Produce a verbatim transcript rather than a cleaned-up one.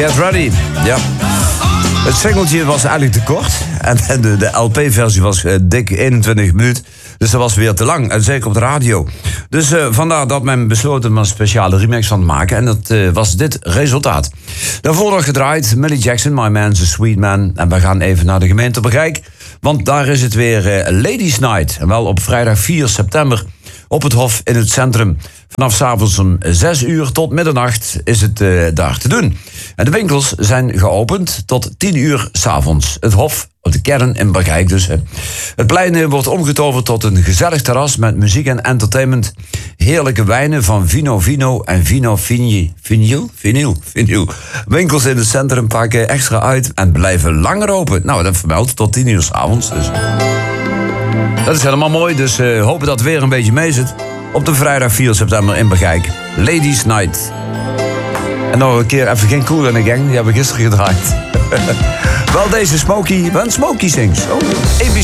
Get Ready. Ja. Het singeltje was eigenlijk te kort. En de, de L P-versie was uh, dik eenentwintig minuten. Dus dat was weer te lang. En zeker op de radio. Dus uh, vandaar dat men besloten om een speciale remix van te maken. En dat uh, was dit resultaat. Daarvoor nog gedraaid Millie Jackson, My Man's a Sweet Man. En we gaan even naar de gemeente Bergijk. Want daar is het weer uh, Ladies Night. En wel op vrijdag vier september op het Hof in het centrum. Vanaf 's avonds om zes uur tot middernacht is het uh, daar te doen. En de winkels zijn geopend tot tien uur 's avonds. Het Hof, op de kern in Bergijk dus. Hè. Het plein uh, wordt omgetoverd tot een gezellig terras met muziek en entertainment. Heerlijke wijnen van Vino Vino en Vino Vinyl. Vinyl? Vinyl? Vinyl. Winkels in het centrum pakken extra uit en blijven langer open. Nou, dat vermeldt tot tien uur 's avonds. Dus. Dat is helemaal mooi, dus uh, hopen dat het weer een beetje mee zit. Op de vrijdag vier september in Bergijk. Ladies Night. En nog een keer even geen Kool in de Gang. Die hebben we gisteren gedraaid. Wel deze Smokey. Wel Smokey Sings. Oh,